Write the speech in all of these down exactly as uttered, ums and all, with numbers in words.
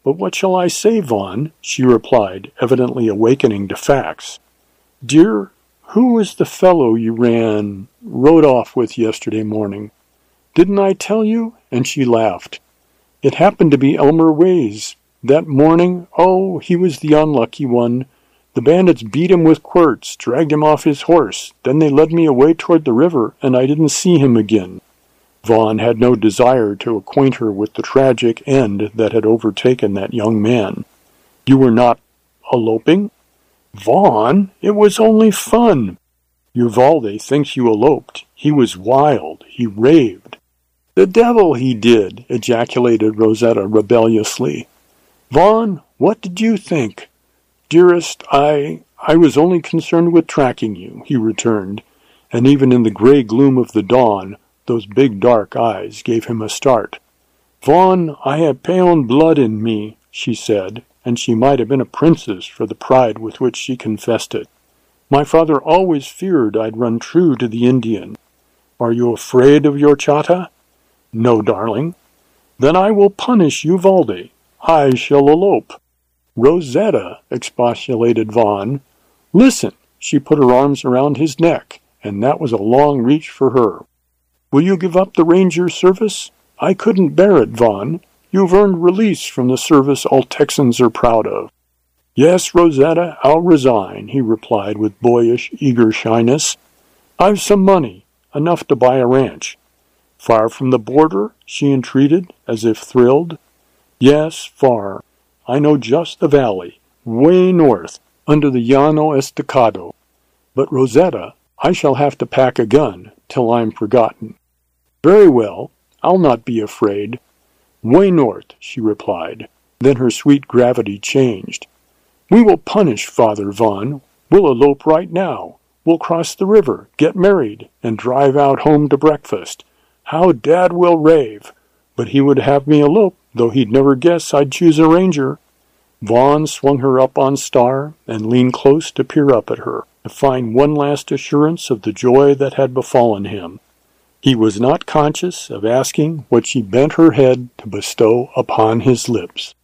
"But what shall I say, Vaughn?" she replied, evidently awakening to facts. "Dear, who was the fellow you ran, rode off with yesterday morning? Didn't I tell you?" And she laughed. "It happened to be Elmer Ways. That morning, oh, he was the unlucky one. The bandits beat him with quirts, dragged him off his horse. Then they led me away toward the river, and I didn't see him again." Vaughn had no desire to acquaint her with the tragic end that had overtaken that young man. "You were not eloping?" "Vaughn, it was only fun." "Uvalde thinks you eloped. He was wild. He raved." "The devil he did!" ejaculated Rosetta rebelliously. "Vaughn, what did you think?" "Dearest, I... I was only concerned with tracking you," he returned, and even in the gray gloom of the dawn, those big dark eyes gave him a start. "Vaughn, I have Peon blood in me," she said, and she might have been a princess for the pride with which she confessed it. "My father always feared I'd run true to the Indian." "Are you afraid of your chata?" "No, darling." "Then I will punish Uvalde. I shall elope." "Rosetta," expostulated Vaughn. "Listen." She put her arms around his neck, and that was a long reach for her. "Will you give up the ranger service?" "I couldn't bear it, Vaughn. You've earned release from the service all Texans are proud of." "Yes, Rosetta, I'll resign," he replied with boyish, eager shyness. "I've some money, enough to buy a ranch." "Far from the border?" she entreated, as if thrilled. "Yes, far. I know just the valley, way north, under the Llano Estacado. But, Rosetta, I shall have to pack a gun till I'm forgotten." "Very well, I'll not be afraid." "Way north," she replied. Then her sweet gravity changed. "We will punish Father Vaughn. We'll elope right now. We'll cross the river, get married, and drive out home to breakfast. How Dad will rave! But he would have me elope, though he'd never guess I'd choose a ranger." Vaughn swung her up on Star and leaned close to peer up at her, to find one last assurance of the joy that had befallen him. He was not conscious of asking what she bent her head to bestow upon his lips.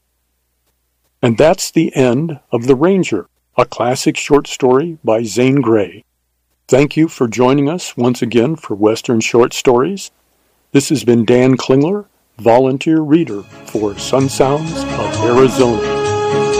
And that's the end of The Ranger, a classic short story by Zane Grey. Thank you for joining us once again for Western Short Stories. This has been Dan Klingler, volunteer reader for Sun Sounds of Arizona.